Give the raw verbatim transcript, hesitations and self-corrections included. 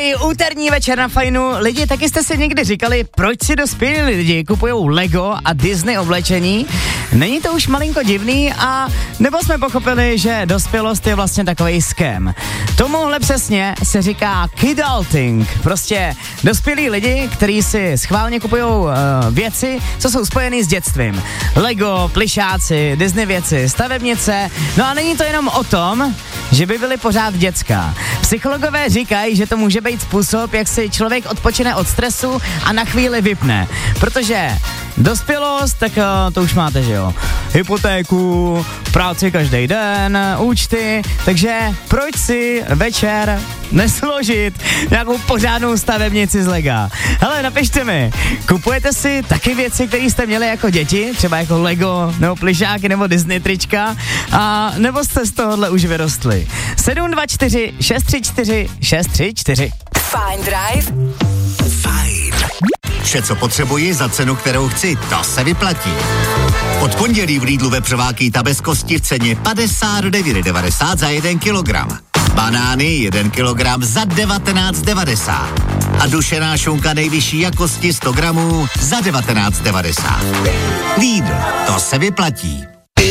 Dobrý úterní večer na Fajnu. Lidi, taky jste si někdy říkali, proč si dospělí lidi kupujou Lego a Disney oblečení? Není to už malinko divný a nebo jsme pochopili, že dospělost je vlastně takovej scam. Tomuhle přesně se říká kidulting. Prostě dospělí lidi, kteří si schválně kupujou uh, věci, co jsou spojený s dětstvím. Lego, plišáci, Disney věci, stavebnice. No a není to jenom o tom, že by byly pořád dětská. Psychologové říkají, že to může být způsob, jak si člověk odpočine od stresu a na chvíli vypne. Protože dospělost, tak to už máte, že jo. Hypotéku, práci každý den, účty, takže proč si večer nesložit nějakou pořádnou stavebnici z Lega? Hele, napište mi, kupujete si taky věci, které jste měli jako děti, třeba jako Lego, nebo plišáky, nebo Disney trička, a nebo jste z tohohle už vyrostli? sedm dva čtyři šest tři čtyři šest tři čtyři. Fajn Drive. Fajn. Vše, co potřebuji za cenu, kterou chci, to se vyplatí. Od pondělí v Lidlu vepřová kýta bez kosti v ceně padesát devět devadesát za jeden kilogram. Banány jeden kilogram za devatenáct devadesát. A dušená šunka nejvyšší jakosti sto gramů za devatenáct devadesát. Lidl, to se vyplatí.